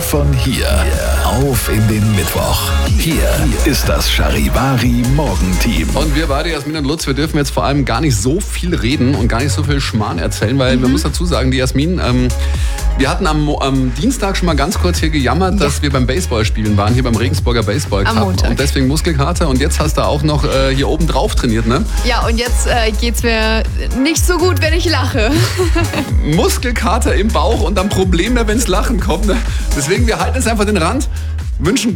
von hier auf in den Mittwoch. Hier ist das Charivari Morgenteam. Und wir beide, Jasmin und Lutz, wir dürfen jetzt vor allem gar nicht so viel reden und gar nicht so viel Schmarrn erzählen, weil wir müssen dazu sagen, die Jasmin, wir hatten am Dienstag schon mal ganz kurz hier gejammert, dass wir beim Baseballspielen waren, hier beim Regensburger Baseball Cup. Am Montag. Und deswegen Muskelkater. Und jetzt hast du auch noch hier oben drauf trainiert, ne? Ja, und jetzt geht's mir nicht so gut, wenn ich lache. Muskelkater im Bauch und dann Probleme, wenn's Lachen kommt. Ne? Deswegen, wir halten jetzt einfach den Rand, wünschen